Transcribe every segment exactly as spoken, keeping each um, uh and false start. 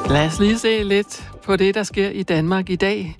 Lad os lige se lidt på det, der sker i Danmark i dag.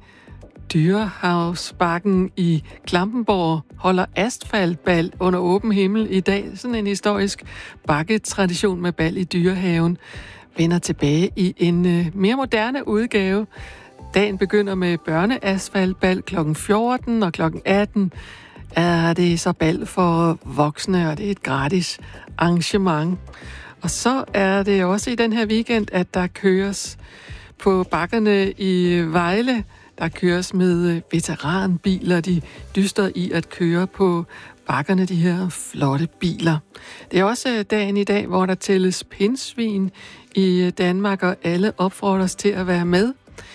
Dyrehavsbakken i Klampenborg holder asfaltbal under åben himmel i dag. Sådan en historisk bakketradition med bal i Dyrehaven vender tilbage i en uh, mere moderne udgave. Dagen begynder med børneasfaltbal klokken fjorten, og klokken atten er det så bal for voksne, og det er et gratis arrangement. Og så er det også i den her weekend, at der køres på bakkerne i Vejle. Der køres med veteranbiler. De dyster i at køre på bakkerne, de her flotte biler. Det er også dagen i dag, hvor der tælles pindsvin i Danmark, og alle opfordres til at være med.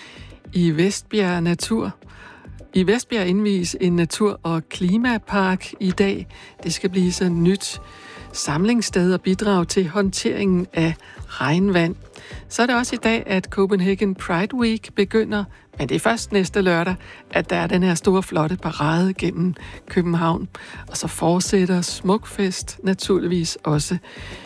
I Vestbjerg Natur. I Vestbjerg indvies en natur- og klimapark i dag. Det skal blive så nyt samlingssted og bidrag til håndteringen af regnvand. Så er det også i dag, at Copenhagen Pride Week begynder, men det er først næste lørdag, at der er den her store, flotte parade gennem København. Og så fortsætter Smukfest naturligvis også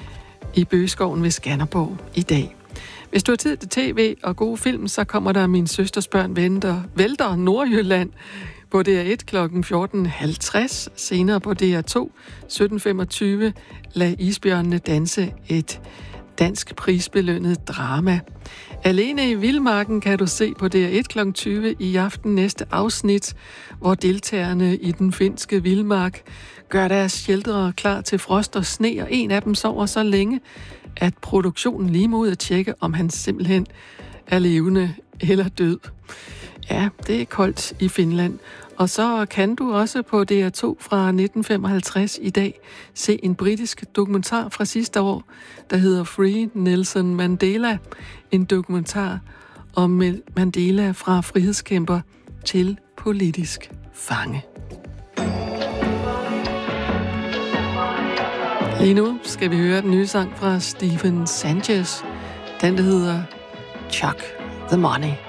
i Bøgeskoven ved Skanderborg i dag. Hvis du har tid til tv og gode film, så kommer der Min søsters børn venter, vælter Nordjylland på D R et klokken fjorten halvtreds, senere på D R to sytten femogtyve, Lad isbjørnene danse, et dansk prisbelønnet drama. Alene i Vildmarken kan du se på D R et klokken tyve i aften næste afsnit, hvor deltagerne i den finske vildmark gør deres sheltere klar til frost og sne, og en af dem sover så længe, at produktionen lige må ud at tjekke, om han simpelthen er levende eller død. Ja, det er koldt i Finland. Og så kan du også på D R to fra nitten femoghalvtreds i dag se en britisk dokumentar fra sidste år, der hedder Free Nelson Mandela. En dokumentar om Mandela fra frihedskæmper til politisk fange. Lige nu skal vi høre den nye sang fra Stephen Sanchez. Den, der hedder Chuck the Money.